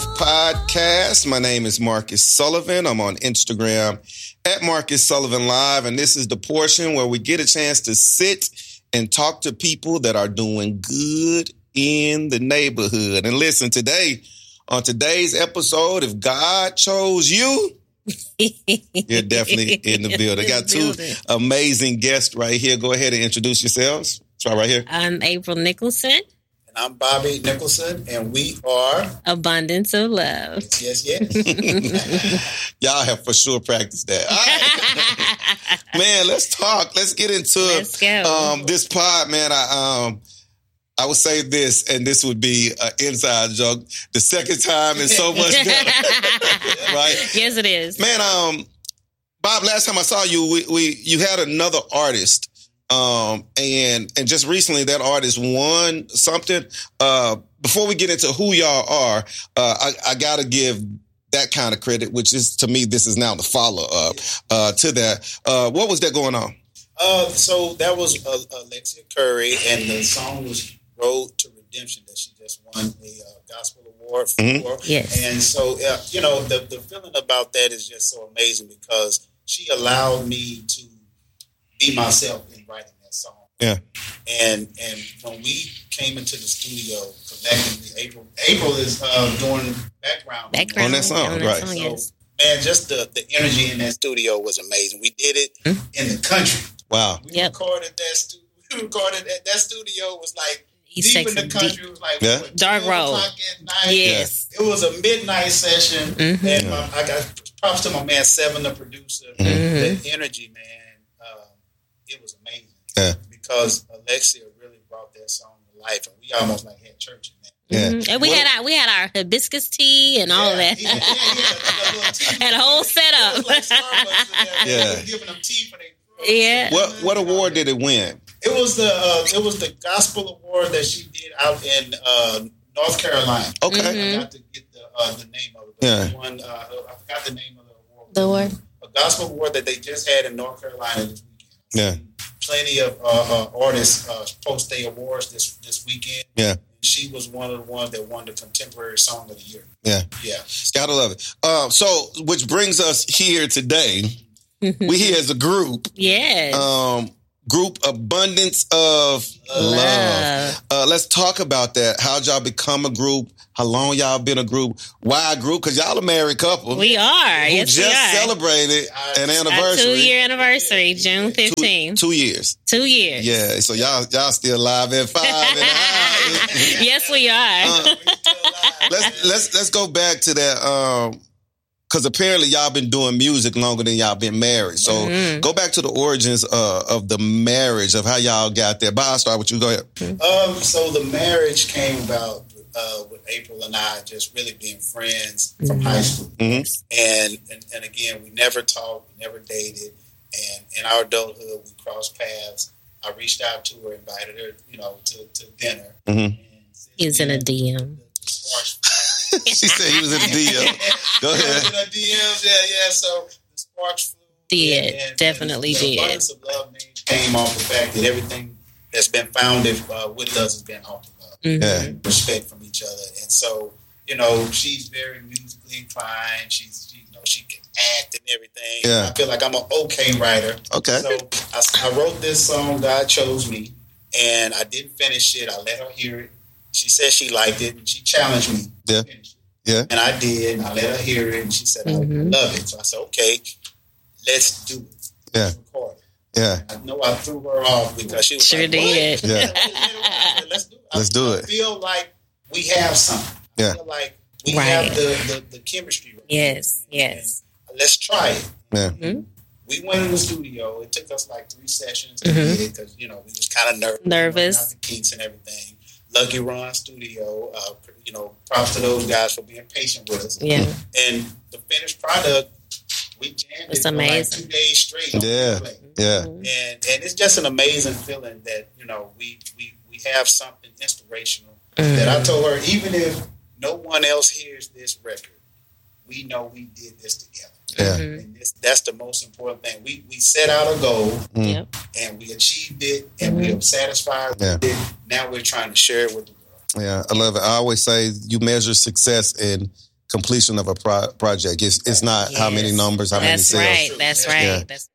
Podcast. My name is Marcus Sullivan. I'm on Instagram at Marcus Sullivan Live, and this is the portion where we get a chance to sit and talk to people that are doing good in the neighborhood. And listen, today, on today's episode, if God chose you, you're definitely in the building. Got two amazing guests right here. Go ahead and introduce yourselves. Try right here. I'm April Nicholson. I'm Bobby Nicholson, and we are Abundance of Love. Yes. Y'all have for sure practiced that. All right. Man, let's talk. Let's get into Let's go. This pod, man. I would say this, and this would be an inside joke. The second time is so much better, right? Yes, it is. Man, Bob, last time I saw you, you had another artist. And just recently that artist won something. Before we get into who y'all are, I gotta give that kind of credit, which is, to me, this is now the follow-up to that. What was that going on? So that was Alexia Curry, and the song was Road to Redemption that she just won a gospel award for. Mm-hmm. Yes. And so, the feeling about that is just so amazing because she allowed me to be myself in writing that song. Yeah. And when we came into the studio collectively, April is doing background on that song, right? So, yes. man, just the energy in that studio was amazing. We did it in the country. Wow. We recorded that studio. That studio was like deep in the country. It was like Dark Road. Yes. It was a midnight session, and I got props to my man Seven, the producer. The energy, man. It was amazing because Alexia really brought that song to life, and we almost like had church in that. Yeah. And we had our hibiscus tea and all that. Had a whole setup. It was like Starbucks in there. Giving them tea for their Yeah. What award did it win? It was the gospel award that she did out in North Carolina. Okay. I got to get the name of it. Yeah. One, I forgot the name of the award. The award? A gospel award that they just had in North Carolina this weekend. Yeah. Plenty of artists post their awards this weekend. Yeah. She was one of the ones that won the Contemporary Song of the Year. Yeah. Yeah. Gotta love it. So, which brings us here today. We here as a group. Yes. Group Abundance of Love. Let's talk about that. How'd y'all become a group? How long y'all been a group? Why a group? Because y'all a married couple. We are. Yes, just we are. Celebrated an anniversary. Our 2-year anniversary, June 15th. 2 years. 2 years. Yeah. So y'all still live at 5 and Yes, we are. Let's go back to that. Because apparently y'all been doing music longer than y'all been married. So go back to the origins of the marriage, of how y'all got there. Bob, I'll start with you. Go ahead. So the marriage came about with April and I just really being friends from high school. And again, we never talked, we never dated. And in our adulthood, we crossed paths. I reached out to her, invited her, to dinner. And He was in a DM. She said he was in a DM. Go ahead. In a DMs, yeah. So the sparks flew. Definitely the did. Abundance of Love name came off the fact that everything that's been founded with us has been off of love. And respect from each other. And so, she's very musically inclined. She can act and everything. Yeah. I feel like I'm an okay writer. Okay. So I wrote this song, God Chose Me, and I didn't finish it. I let her hear it. She said she liked it, and she challenged me to finish it. Yeah. And I did, and I let her hear it, and she said, I love it. So I said, okay, let's do it. Yeah. Let's record it. Yeah. I know I threw her off because she was Sure like, did. what? Yeah. Let's do it. Let's do it. I feel like we have something. Yeah. I feel like we have the chemistry. Right. Yes. And let's try it. Yeah. We went in the studio. It took us like 3 sessions to get it because, we was kind of nervous. Out the kinks and everything. Lucky Ron Studio. Props to those guys for being patient with us. Yeah. And the finished product, we jammed it for like 2 days straight. Yeah. Yeah. And it's just an amazing feeling that, we have something inspirational that I told her, even if no one else hears this record, we know we did this together. Yeah. And that's the most important thing. We set out a goal and we achieved it and we are satisfied with it. Now we're trying to share it with the world. Yeah, I love it. I always say you measure success in completion of a project. It's not how many numbers, how many sales. That's right. Yeah. That's